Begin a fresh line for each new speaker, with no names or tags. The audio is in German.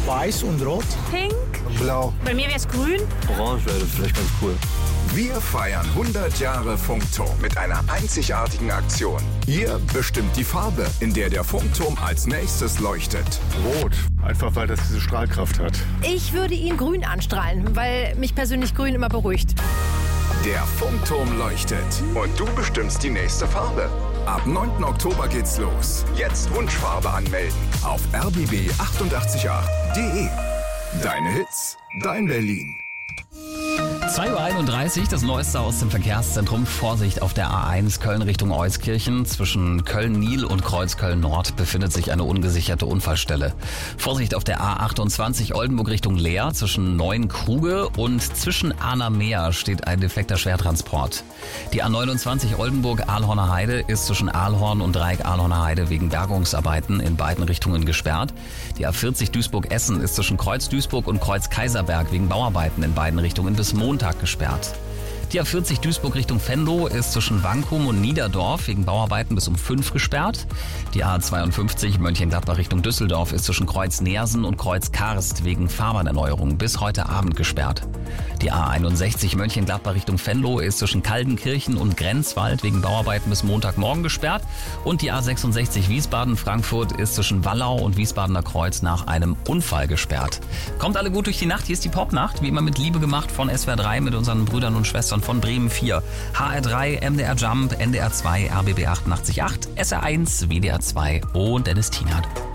Weiß und Rot.
Pink.
Blau.
Bei mir wäre es grün.
Orange wäre vielleicht ganz cool.
Wir feiern 100 Jahre Funkturm mit einer einzigartigen Aktion. Ihr bestimmt die Farbe, in der der Funkturm als nächstes leuchtet.
Rot. Einfach weil das diese Strahlkraft hat.
Ich würde ihn grün anstrahlen, weil mich persönlich grün immer beruhigt.
Der Funkturm leuchtet und du bestimmst die nächste Farbe. Ab 9. Oktober geht's los. Jetzt Wunschfarbe anmelden auf rbb888.de. Deine Hits, dein Berlin.
2:31 Uhr, das Neueste aus dem Verkehrszentrum. Vorsicht auf der A1 Köln Richtung Euskirchen. Zwischen Köln-Nil und Kreuz-Köln-Nord befindet sich eine ungesicherte Unfallstelle. Vorsicht auf der A28 Oldenburg Richtung Leer. Zwischen Neuenkruge und zwischen Ahnermeer steht ein defekter Schwertransport. Die A29 Oldenburg-Ahlhorner Heide ist zwischen Ahlhorn und Dreieck Ahlhorner Heide wegen Bergungsarbeiten in beiden Richtungen gesperrt. Die A40 Duisburg-Essen ist zwischen Kreuz Duisburg und Kreuz Kaiserberg wegen Bauarbeiten in beiden Richtungen bis Montag gesperrt. Die A40 Duisburg Richtung Venlo ist zwischen Wankum und Niederdorf wegen Bauarbeiten bis um 5 gesperrt. Die A52 Mönchengladbach Richtung Düsseldorf ist zwischen Kreuz Neersen und Kreuz Karst wegen Fahrbahnerneuerung bis heute Abend gesperrt. Die A61 Mönchengladbach Richtung Venlo ist zwischen Kaldenkirchen und Grenzwald wegen Bauarbeiten bis Montagmorgen gesperrt. Und die A66 Wiesbaden-Frankfurt ist zwischen Wallau und Wiesbadener Kreuz nach einem Unfall gesperrt. Kommt alle gut durch die Nacht. Hier ist die Popnacht, wie immer mit Liebe gemacht von SWR 3 mit unseren Brüdern und Schwestern von Bremen 4, HR3, MDR Jump, NDR 2, RBB 88.8, SR1, WDR 2 und Dennis Tienert.